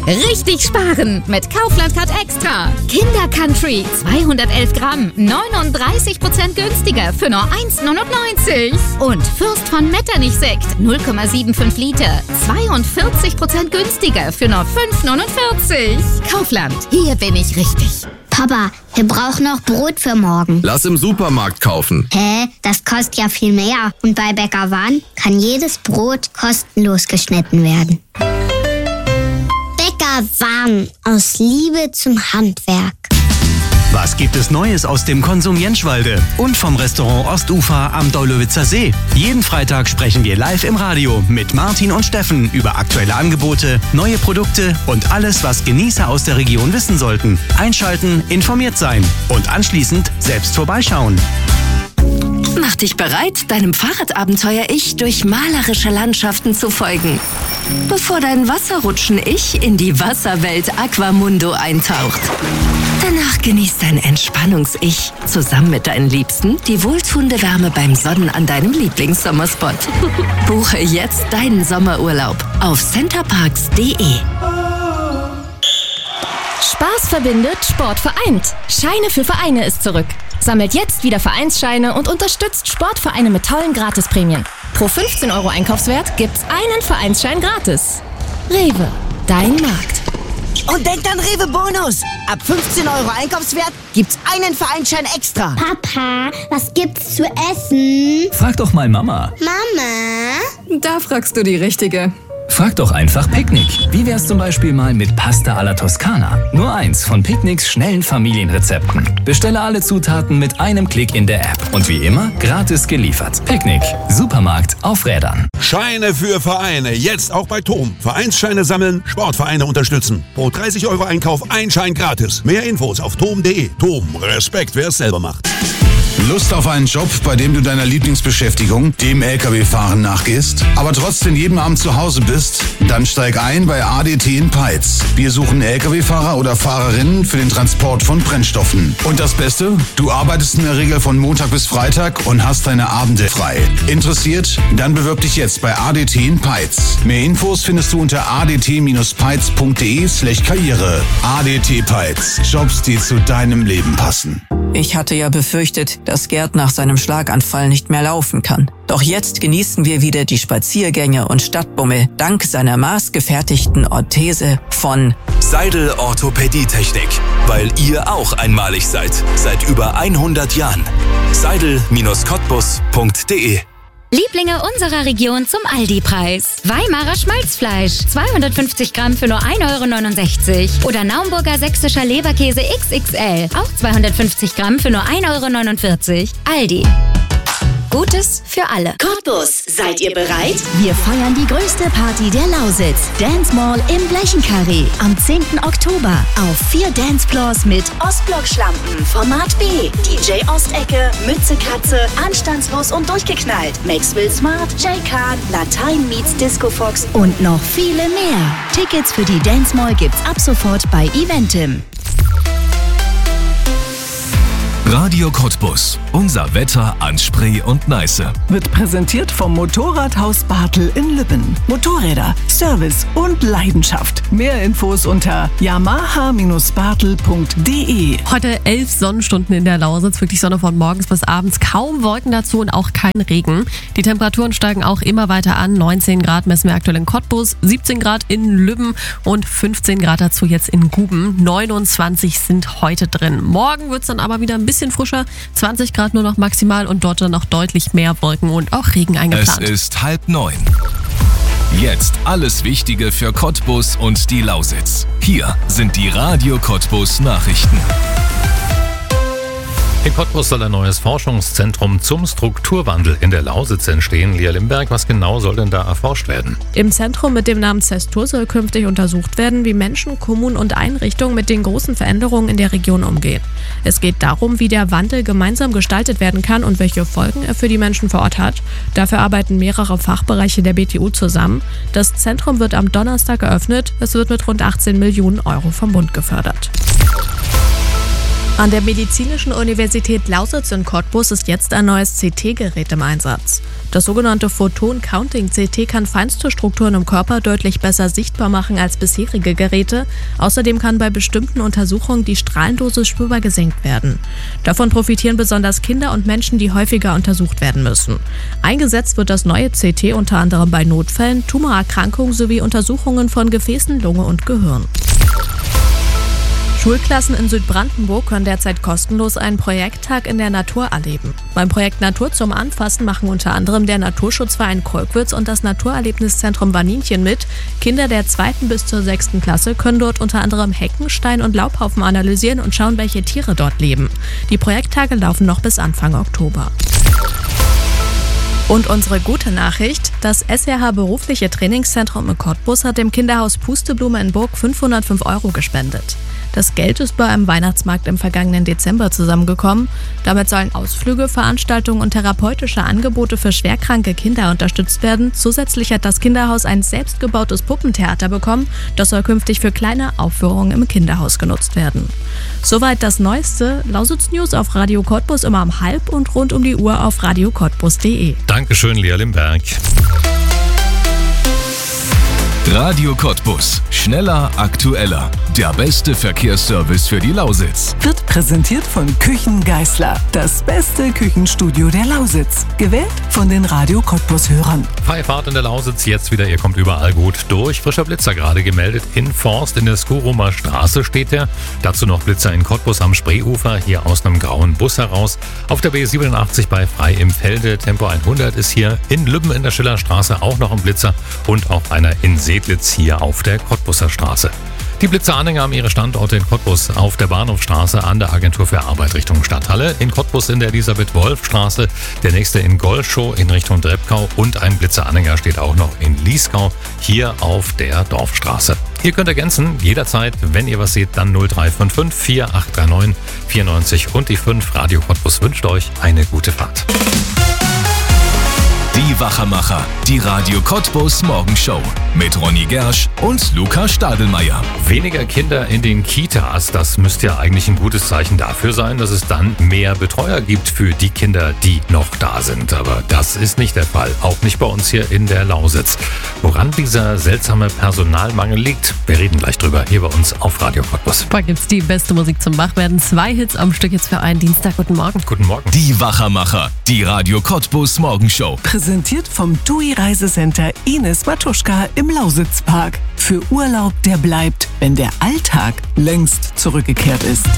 Richtig sparen mit Kaufland Card Extra. Kinder Country 211 Gramm, 39% günstiger für nur 1,99. Und Fürst von Metternich Sekt 0,75 Liter, 42% günstiger für nur 5,49. Kaufland, hier bin ich richtig. Papa, wir brauchen noch Brot für morgen. Lass im Supermarkt kaufen. Hä? Das kostet ja viel mehr. Und bei BäckerWan kann jedes Brot kostenlos geschnitten werden. BäckerWan, aus Liebe zum Handwerk. Was gibt es Neues aus dem Konsum Jenschwalde und vom Restaurant Ostufer am Deulowitzer See? Jeden Freitag sprechen wir live im Radio mit Martin und Steffen über aktuelle Angebote, neue Produkte und alles, was Genießer aus der Region wissen sollten. Einschalten, informiert sein und anschließend selbst vorbeischauen. Mach dich bereit, deinem Fahrradabenteuer-Ich durch malerische Landschaften zu folgen. Bevor dein Wasserrutschen-Ich in die Wasserwelt Aquamundo eintaucht. Danach genießt dein Entspannungs-Ich zusammen mit deinen Liebsten die wohltuende Wärme beim Sonnen an deinem Lieblingssommerspot. Buche jetzt deinen Sommerurlaub auf centerparks.de. Spaß verbindet, Sport vereint. Scheine für Vereine ist zurück. Sammelt jetzt wieder Vereinsscheine und unterstützt Sportvereine mit tollen Gratisprämien. Pro 15 € Einkaufswert gibt's einen Vereinsschein gratis. Rewe, dein Markt. Und denkt an Rewe Bonus. Ab 15 € Einkaufswert gibt's einen Vereinsschein extra. Papa, was gibt's zu essen? Frag doch mal Mama. Mama? Da fragst du die Richtige. Frag doch einfach Picknick. Wie wär's zum Beispiel mal mit Pasta alla Toskana? Nur eins von Picknicks schnellen Familienrezepten. Bestelle alle Zutaten mit einem Klick in der App. Und wie immer, gratis geliefert. Picknick. Supermarkt auf Rädern. Scheine für Vereine. Jetzt auch bei TOM. Vereinsscheine sammeln, Sportvereine unterstützen. Pro 30 € Einkauf ein Schein gratis. Mehr Infos auf tom.de. TOM. Respekt, wer es selber macht. Lust auf einen Job, bei dem du deiner Lieblingsbeschäftigung, dem LKW-Fahren, nachgehst, aber trotzdem jeden Abend zu Hause bist? Dann steig ein bei ADT in Peitz. Wir suchen LKW-Fahrer oder Fahrerinnen für den Transport von Brennstoffen. Und das Beste? Du arbeitest in der Regel von Montag bis Freitag und hast deine Abende frei. Interessiert? Dann bewirb dich jetzt bei ADT in Peitz. Mehr Infos findest du unter adt-peitz.de/karriere. ADT Peitz. Jobs, die zu deinem Leben passen. Ich hatte ja befürchtet, dass Gerd nach seinem Schlaganfall nicht mehr laufen kann. Doch jetzt genießen wir wieder die Spaziergänge und Stadtbummel dank seiner maßgefertigten Orthese von Seidel Orthopädietechnik, weil ihr auch einmalig seid. Seit über 100 Jahren. Seidel-cottbus.de. Lieblinge unserer Region zum Aldi-Preis. Weimarer Schmalzfleisch, 250 Gramm für nur 1,69 € Oder Naumburger sächsischer Leberkäse XXL, auch 250 Gramm für nur 1,49 €. Aldi. Gutes für alle. Cottbus, seid ihr bereit? Wir feiern die größte Party der Lausitz. Dance Mall im Blechenkarree am 10. Oktober. Auf 4 Dancefloors mit Ostblock-Schlampen, Format B, DJ Ostecke, Mütze Katze, Anstandslos und durchgeknallt, Maxwell Smart, Jay Khan, Latein meets Disco Fox und noch viele mehr. Tickets für die Dance Mall gibt's ab sofort bei Eventim. Radio Cottbus. Unser Wetter an Spree und Neiße. Wird präsentiert vom Motorradhaus Bartel in Lübben. Motorräder, Service und Leidenschaft. Mehr Infos unter yamaha-bartel.de. Heute 11 Sonnenstunden in der Lausitz. Wirklich Sonne von morgens bis abends. Kaum Wolken dazu und auch kein Regen. Die Temperaturen steigen auch immer weiter an. 19 Grad messen wir aktuell in Cottbus, 17 Grad in Lübben und 15 Grad dazu jetzt in Guben. 29 sind heute drin. Morgen wird es dann aber wieder ein bisschen frischer. 20 Grad nur noch maximal und dort dann noch deutlich mehr Wolken und auch Regen eingeplant. Es ist 8:30. Jetzt alles Wichtige für Cottbus und die Lausitz. Hier sind die Radio Cottbus Nachrichten. In Cottbus soll ein neues Forschungszentrum zum Strukturwandel in der Lausitz entstehen. Lia Limberg, was genau soll denn da erforscht werden? Im Zentrum mit dem Namen Zestur soll künftig untersucht werden, wie Menschen, Kommunen und Einrichtungen mit den großen Veränderungen in der Region umgehen. Es geht darum, wie der Wandel gemeinsam gestaltet werden kann und welche Folgen er für die Menschen vor Ort hat. Dafür arbeiten mehrere Fachbereiche der BTU zusammen. Das Zentrum wird am Donnerstag eröffnet. Es wird mit rund 18 Millionen € vom Bund gefördert. An der Medizinischen Universität Lausitz in Cottbus ist jetzt ein neues CT-Gerät im Einsatz. Das sogenannte Photon-Counting-CT kann feinste Strukturen im Körper deutlich besser sichtbar machen als bisherige Geräte. Außerdem kann bei bestimmten Untersuchungen die Strahlendosis spürbar gesenkt werden. Davon profitieren besonders Kinder und Menschen, die häufiger untersucht werden müssen. Eingesetzt wird das neue CT unter anderem bei Notfällen, Tumorerkrankungen sowie Untersuchungen von Gefäßen, Lunge und Gehirn. Schulklassen in Südbrandenburg können derzeit kostenlos einen Projekttag in der Natur erleben. Beim Projekt Natur zum Anfassen machen unter anderem der Naturschutzverein Kolkwitz und das Naturerlebniszentrum Waninchen mit. Kinder der 2. bis zur 6. Klasse können dort unter anderem Hecken, Stein- und Laubhaufen analysieren und schauen, welche Tiere dort leben. Die Projekttage laufen noch bis Anfang Oktober. Und unsere gute Nachricht: Das SRH Berufliche Trainingszentrum in Cottbus hat dem Kinderhaus Pusteblume in Burg 505 € gespendet. Das Geld ist bei einem Weihnachtsmarkt im vergangenen Dezember zusammengekommen. Damit sollen Ausflüge, Veranstaltungen und therapeutische Angebote für schwerkranke Kinder unterstützt werden. Zusätzlich hat das Kinderhaus ein selbstgebautes Puppentheater bekommen. Das soll künftig für kleine Aufführungen im Kinderhaus genutzt werden. Soweit das Neueste. Lausitz News auf Radio Cottbus immer um 12:30 und rund um die Uhr auf radiocottbus.de. Dankeschön, Lea Limberg. Radio Cottbus. Schneller, aktueller. Der beste Verkehrsservice für die Lausitz. Wird präsentiert von Küchen Geisler. Das beste Küchenstudio der Lausitz. Gewählt von den Radio Cottbus-Hörern. Freie Fahrt in der Lausitz jetzt wieder. Ihr kommt überall gut durch. Frischer Blitzer gerade gemeldet. In Forst in der Skurumer Straße steht der. Dazu noch Blitzer in Cottbus am Spreeufer. Hier aus einem grauen Bus heraus. Auf der B87 bei Frei im Felde. Tempo 100 ist hier. In Lübben in der Schillerstraße auch noch ein Blitzer. Und auch einer in Sedlitz hier auf der Cottbuser Straße. Die Blitzeranhänger haben ihre Standorte in Cottbus auf der Bahnhofstraße an der Agentur für Arbeit Richtung Stadthalle, in Cottbus in der Elisabeth-Wolf-Straße, der nächste in Golschow in Richtung Dreppkau und ein Blitzeranhänger steht auch noch in Lieskau hier auf der Dorfstraße. Ihr könnt ergänzen, jederzeit, wenn ihr was seht, dann 0355 4839 94 und die 5. Radio Cottbus wünscht euch eine gute Fahrt. Die Wachermacher, die Radio Cottbus Morgenshow mit Ronny Gersch und Luca Stadelmeier. Weniger Kinder in den Kitas, das müsste ja eigentlich ein gutes Zeichen dafür sein, dass es dann mehr Betreuer gibt für die Kinder, die noch da sind. Aber das ist nicht der Fall, auch nicht bei uns hier in der Lausitz. Woran dieser seltsame Personalmangel liegt, wir reden gleich drüber hier bei uns auf Radio Cottbus. Da gibt's die beste Musik zum Wachwerden. 2 Hits am Stück jetzt für einen Dienstag. Guten Morgen. Guten Morgen. Die Wachermacher, die Radio Cottbus Morgenshow. Präsentiert vom TUI Reisecenter Ines Matuschka im Lausitzpark. Für Urlaub, der bleibt, wenn der Alltag längst zurückgekehrt ist.